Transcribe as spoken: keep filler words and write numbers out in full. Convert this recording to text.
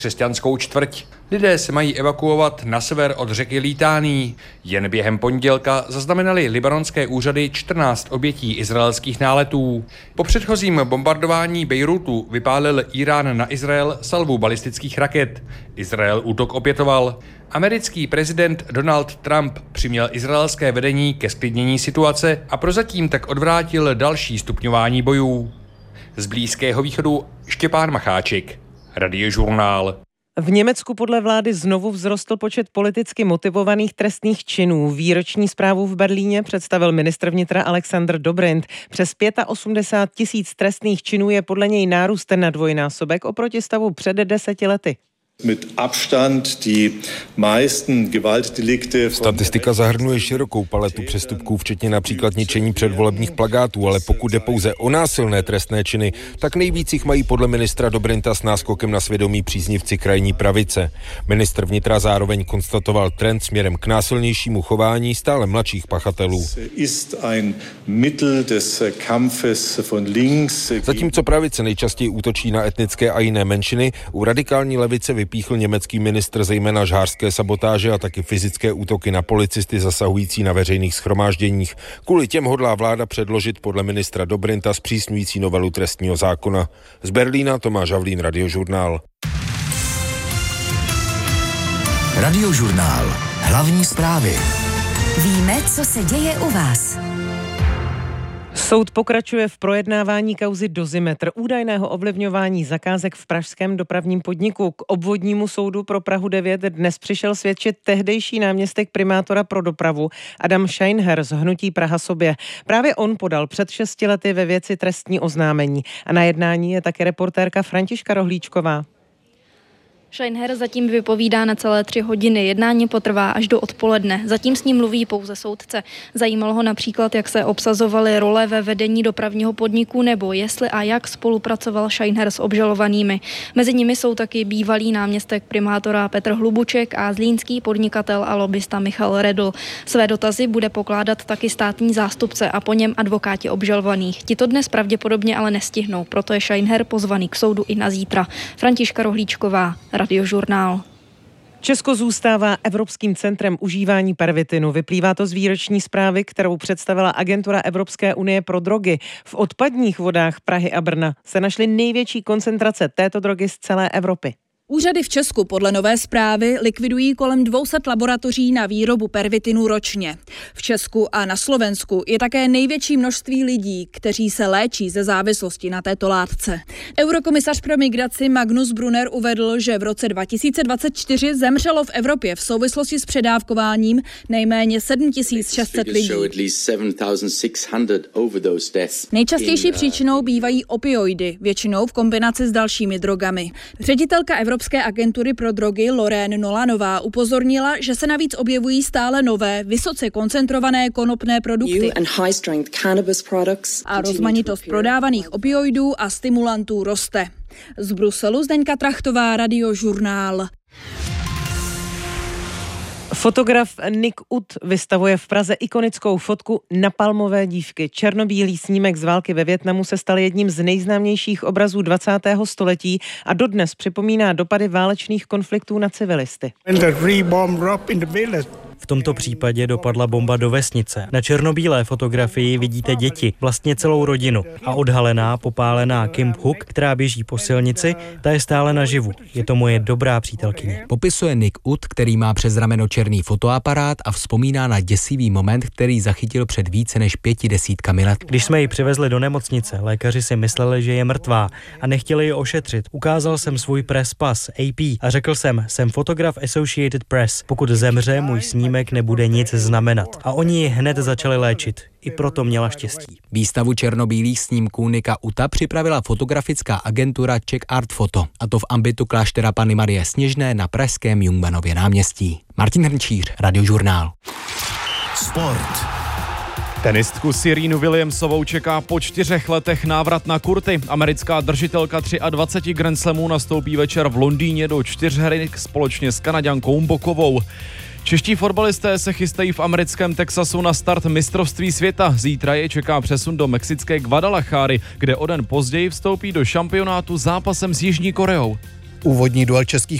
křesťanskou čtvrť. Lidé se mají evakuovat na sever od řeky Litání. Jen během pondělka zaznamenali libanonské úřady čtrnáct obětí izraelských náletů. Po předchozím bombardování Bejrutu vypálil Irán na Izrael salvu balistických raket. Izrael útok opětoval. Americký prezident Donald Trump přiměl izraelské vedení ke zklidnění situace a prozatím tak odvrátil další stupňování bojů. Z Blízkého východu Štěpán Macháček, Radiožurnál. V Německu podle vlády znovu vzrostl počet politicky motivovaných trestných činů. Výroční zprávu v Berlíně představil ministr vnitra Alexander Dobrindt. Přes osmdesát pět tisíc trestných činů je podle něj nárůst na dvojnásobek oproti stavu před deseti lety. Statistika zahrnuje širokou paletu přestupků, včetně například ničení předvolebních plakátů, ale pokud jde pouze o násilné trestné činy, tak nejvíc jich mají podle ministra Dobrindta s náskokem na svědomí příznivci krajní pravice. Ministr vnitra zároveň konstatoval trend směrem k násilnějšímu chování stále mladších pachatelů. Zatímco pravice nejčastěji útočí na etnické a jiné menšiny, u radikální levice vypíchl německý ministr zejména žhářské sabotáže a taky fyzické útoky na policisty zasahující na veřejných shromážděních. Kvůli těm hodlá vláda předložit podle ministra Dobrindta zpřísňující novelu trestního zákona. Z Berlína Tomáš Havlín, Radiožurnál. Radiožurnál. Hlavní zprávy. Víme, co se děje u vás. Soud pokračuje v projednávání kauzy Dozimetr, údajného ovlivňování zakázek v pražském dopravním podniku. K obvodnímu soudu pro Prahu devět dnes přišel svědčit tehdejší náměstek primátora pro dopravu Adam Scheinher z hnutí Praha sobě. Právě on podal před šesti lety ve věci trestní oznámení. A na jednání je také reportérka Františka Rohlíčková. Scheinher zatím vypovídá na celé tři hodiny. Jednání potrvá až do odpoledne. Zatím s ním mluví pouze soudce. Zajímalo ho například, jak se obsazovaly role ve vedení dopravního podniku nebo jestli a jak spolupracoval Scheinher s obžalovanými. Mezi nimi jsou taky bývalý náměstek primátora Petr Hlubuček a zlínský podnikatel a lobista Michal Redl. Své dotazy bude pokládat taky státní zástupce a po něm advokáti obžalovaných. Ti to dnes pravděpodobně ale nestihnou, proto je Scheinher pozvaný k soudu i na zítra. Františka Rohlíčková, Radiožurnál. Česko zůstává evropským centrem užívání pervitinu. Vyplývá to z výroční zprávy, kterou představila agentura Evropské unie pro drogy. V odpadních vodách Prahy a Brna se našly největší koncentrace této drogy z celé Evropy. Úřady v Česku podle nové zprávy likvidují kolem dvě stě laboratoří na výrobu pervitinu ročně. V Česku a na Slovensku je také největší množství lidí, kteří se léčí ze závislosti na této látce. Eurokomisař pro migraci Magnus Brunner uvedl, že v roce dva tisíce dvacet čtyři zemřelo v Evropě v souvislosti s předávkováním nejméně sedm tisíc šest set lidí. Nejčastější příčinou bývají opioidy, většinou v kombinaci s dalšími drogami. Ředitelka Evropské Evropské agentury pro drogy Lorraine Nolanová upozornila, že se navíc objevují stále nové, vysoce koncentrované konopné produkty a rozmanitost prodávaných opioidů a stimulantů roste. Z Bruselu Zdeňka Trachtová, Radiožurnál. Fotograf Nick Ut vystavuje v Praze ikonickou fotku napalmové dívky. Černobílý snímek z války ve Vietnamu se stal jedním z nejznámějších obrazů dvacátého století a dodnes připomíná dopady válečných konfliktů na civilisty. V tomto případě dopadla bomba do vesnice. Na černobílé fotografii vidíte děti, vlastně celou rodinu. A odhalená, popálená Kim Hook, která běží po silnici, ta je stále naživu. Je to moje dobrá přítelkyně. Popisuje Nick Ut, který má přes rameno černý fotoaparát a vzpomíná na děsivý moment, který zachytil před více než pěti desítkami let. Když jsme ji přivezli do nemocnice, lékaři si mysleli, že je mrtvá a nechtěli ji ošetřit. Ukázal jsem svůj press pass A P a řekl jsem, jsem fotograf Associated Press. Pokud zemře, můj snímek nebude nic znamenat. A oni ji hned začali léčit. I proto měla štěstí. Výstavu černobílých snímků Nicka Uta připravila fotografická agentura Czech Art Photo, a to v ambitu kláštera Panny Marie Sněžné na pražském Jungmannově náměstí. Martin Hrnčíř, Radiožurnál. Sport. Tenistku Serenu Williamsovou čeká po čtyřech letech návrat na kurty. Americká držitelka dvacet tři Grand Slamů nastoupí večer v Londýně do čtyřhry společně s Kanaďankou Bokovou. Čeští fotbalisté se chystají v americkém Texasu na start mistrovství světa. Zítra je čeká přesun do mexické Guadalajary, kde o den později vstoupí do šampionátu zápasem s Jižní Koreou. Úvodní duel českých